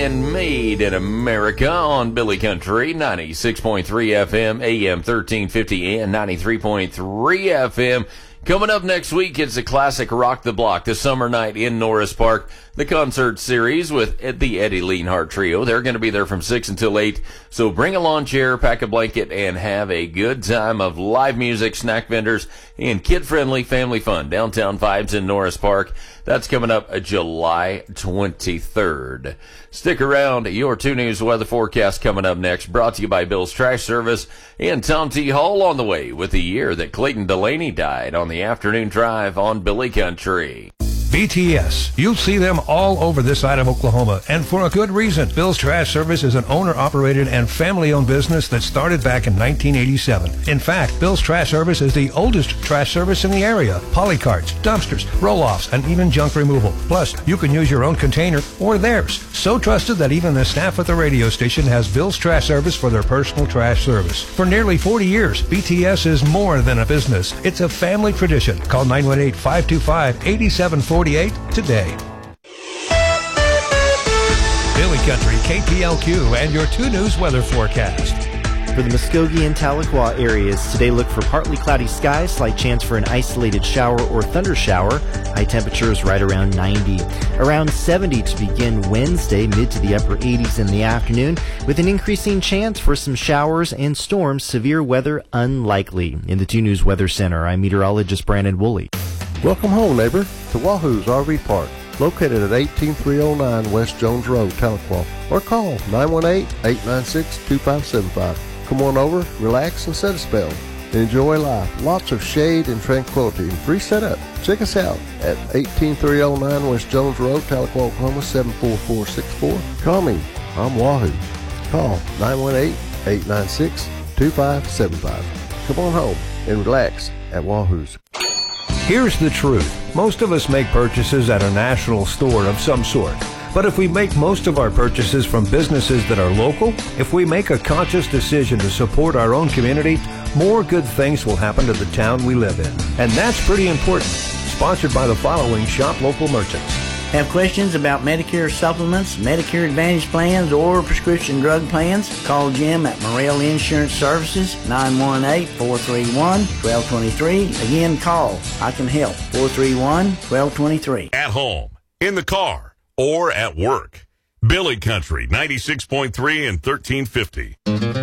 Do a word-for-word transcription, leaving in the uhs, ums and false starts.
and made in America on Billy Country, ninety-six point three F M, A M thirteen fifty, and ninety-three point three F M. Coming up next week, it's a classic Rock the Block, the summer night in Norris Park, the concert series with the Eddie Leonhardt Trio. They're going to be there from six until eight, so bring a lawn chair, pack a blanket, and have a good time of live music, snack vendors, and kid-friendly family fun. Downtown Vibes in Norris Park. That's coming up July twenty-third. Stick around. Your two News weather forecast coming up next, brought to you by Bill's Trash Service and Tom T. Hall on the way with the year that Clayton Delaney died on the afternoon drive on Billy Country. B T S. You'll see them all over this side of Oklahoma, and for a good reason. Bill's Trash Service is an owner-operated and family-owned business that started back in nineteen eighty-seven. In fact, Bill's Trash Service is the oldest trash service in the area. Polycarts, dumpsters, roll-offs, and even junk removal. Plus, you can use your own container or theirs. So trusted that even the staff at the radio station has Bill's Trash Service for their personal trash service. For nearly forty years, B T S is more than a business. It's a family tradition. Call nine one eight, five two five, eight seven four eight today. Billy Country, K P L Q, and your two News weather forecast. For the Muskogee and Tahlequah areas, today look for partly cloudy skies, slight chance for an isolated shower or thunder shower. High temperatures right around ninety. Around seventy to begin Wednesday, mid to the upper eighties in the afternoon, with an increasing chance for some showers and storms, severe weather unlikely. In the two News Weather Center, I'm meteorologist Brandon Woolley. Welcome home, neighbor, to Wahoo's R V Park, located at eighteen three oh nine West Jones Road, Tahlequah, or call nine one eight, eight nine six, two five seven five. Come on over, relax, and set a spell. Enjoy life. Lots of shade and tranquility and free setup. Check us out at eighteen three oh nine West Jones Road, Tahlequah, Oklahoma, seven four four six four. Call me. I'm Wahoo. Call nine one eight, eight nine six, two five seven five. Come on home and relax at Wahoo's. Here's the truth. Most of us make purchases at a national store of some sort. But if we make most of our purchases from businesses that are local, if we make a conscious decision to support our own community, more good things will happen to the town we live in. And that's pretty important. Sponsored by the following Shop Local merchants. Have questions about Medicare supplements, Medicare Advantage plans, or prescription drug plans? Call Jim at Morrell Insurance Services, nine one eight, four three one, one two two three. Again, call. I can help. four three one, one two two three. At home, in the car, or at work. Billy Country, ninety-six point three and thirteen fifty.